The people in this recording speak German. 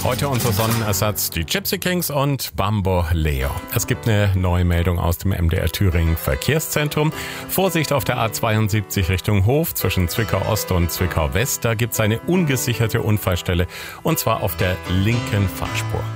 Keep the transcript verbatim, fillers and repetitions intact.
Heute unser Sonnenersatz, die Gypsy Kings und Bambo Leo. Es gibt eine neue Meldung aus dem M D R Thüringen Verkehrszentrum. Vorsicht auf der A zweiundsiebzig Richtung Hof zwischen Zwickau Ost und Zwickau West. Da gibt es eine ungesicherte Unfallstelle und zwar auf der linken Fahrspur.